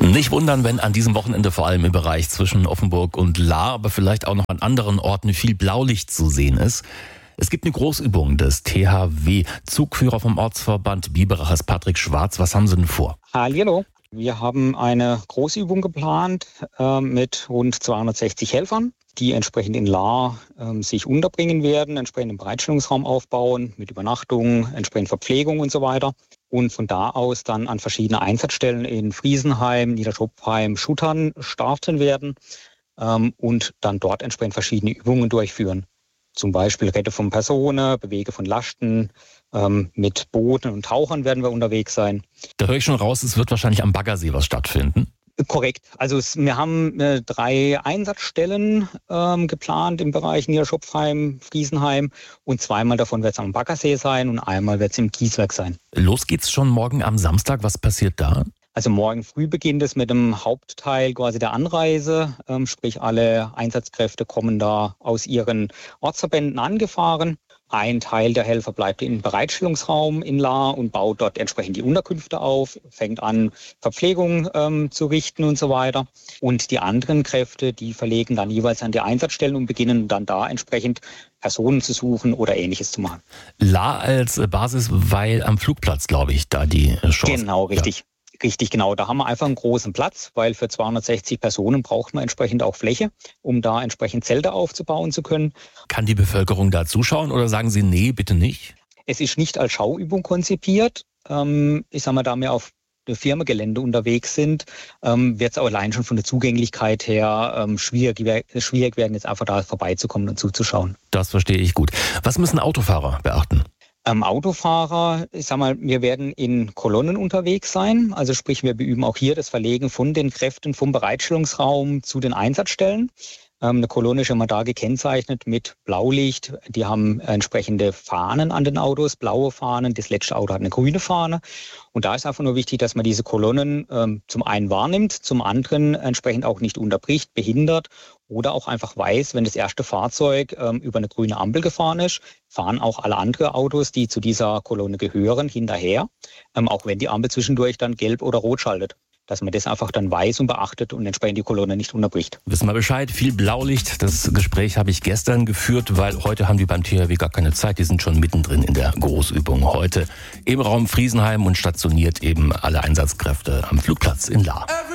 Nicht wundern, wenn an diesem Wochenende vor allem im Bereich zwischen Offenburg und Lahr, aber vielleicht auch noch an anderen Orten viel Blaulicht zu sehen ist. Es gibt eine Großübung des THW. Zugführer vom Ortsverband Biberach ist Patrick Schwarz. Was haben Sie denn vor? Hallo. Wir haben eine Großübung geplant mit rund 260 Helfern, die entsprechend in Lahr sich unterbringen werden, entsprechend einen Bereitstellungsraum aufbauen, mit Übernachtung, entsprechend Verpflegung und so weiter. Und von da aus dann an verschiedene Einsatzstellen in Friesenheim, Niederschopfheim, Schuttern starten werden und dann dort entsprechend verschiedene Übungen durchführen. Zum Beispiel Rette von Personen, Bewege von Lasten, mit Booten und Tauchern werden wir unterwegs sein. Da höre ich schon raus, es wird wahrscheinlich am Baggersee was stattfinden. Korrekt. Also wir haben 3 Einsatzstellen geplant im Bereich Niederschopfheim, Friesenheim und 2-mal davon wird es am Baggersee sein und einmal wird es im Kieswerk sein. Los geht's schon morgen am Samstag. Was passiert da? Also morgen früh beginnt es mit dem Hauptteil quasi der Anreise, sprich alle Einsatzkräfte kommen da aus ihren Ortsverbänden angefahren. Ein Teil der Helfer bleibt im Bereitstellungsraum in Lahr und baut dort entsprechend die Unterkünfte auf, fängt an, Verpflegung zu richten und so weiter. Und die anderen Kräfte, die verlegen dann jeweils an die Einsatzstellen und beginnen dann da entsprechend Personen zu suchen oder Ähnliches zu machen. Lahr als Basis, weil am Flugplatz, glaube ich, da die Chance. Genau, richtig. Ja. Richtig, genau. Da haben wir einfach einen großen Platz, weil für 260 Personen braucht man entsprechend auch Fläche, um da entsprechend Zelte aufzubauen zu können. Kann die Bevölkerung da zuschauen oder sagen Sie, nee, bitte nicht? Es ist nicht als Schauübung konzipiert. Ich sage mal, da wir auf dem Firmengelände unterwegs sind, wird es auch allein schon von der Zugänglichkeit her schwierig werden, jetzt einfach da vorbeizukommen und zuzuschauen. Das verstehe ich gut. Was müssen Autofahrer beachten? Autofahrer, ich sag mal, wir werden in Kolonnen unterwegs sein. Also sprich, wir beüben auch hier das Verlegen von den Kräften vom Bereitstellungsraum zu den Einsatzstellen. Eine Kolonne ist immer da gekennzeichnet mit Blaulicht. Die haben entsprechende Fahnen an den Autos, blaue Fahnen. Das letzte Auto hat eine grüne Fahne. Und da ist einfach nur wichtig, dass man diese Kolonnen zum einen wahrnimmt, zum anderen entsprechend auch nicht unterbricht, behindert oder auch einfach weiß, wenn das erste Fahrzeug über eine grüne Ampel gefahren ist, fahren auch alle anderen Autos, die zu dieser Kolonne gehören, hinterher, auch wenn die Ampel zwischendurch dann gelb oder rot schaltet. Dass man das einfach dann weiß und beachtet und entsprechend die Kolonne nicht unterbricht. Wissen wir Bescheid, viel Blaulicht. Das Gespräch habe ich gestern geführt, weil heute haben die beim THW gar keine Zeit. Die sind schon mittendrin in der Großübung heute im Raum Friesenheim und stationiert eben alle Einsatzkräfte am Flugplatz in Lahr.